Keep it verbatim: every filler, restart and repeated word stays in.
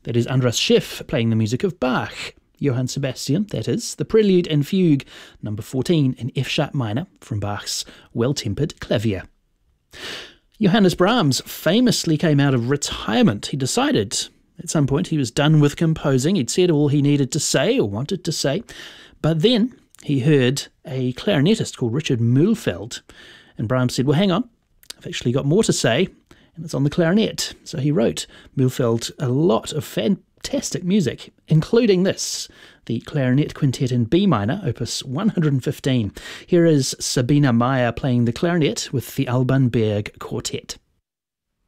That is Andras Schiff playing the music of Bach. Johann Sebastian, that is, the Prelude and Fugue, number fourteen in F-sharp minor from Bach's Well-Tempered Clavier. Johannes Brahms famously came out of retirement. He decided at some point he was done with composing. He'd said all he needed to say or wanted to say. But then he heard a clarinetist called Richard Mühlfeld, and Brahms said, well, hang on, I've actually got more to say, and it's on the clarinet. So he wrote Mühlfeld a lot of fantastic music, including this, the Clarinet Quintet in B minor, opus one hundred fifteen. Here is Sabina Meyer playing the clarinet with the Alban Berg Quartet.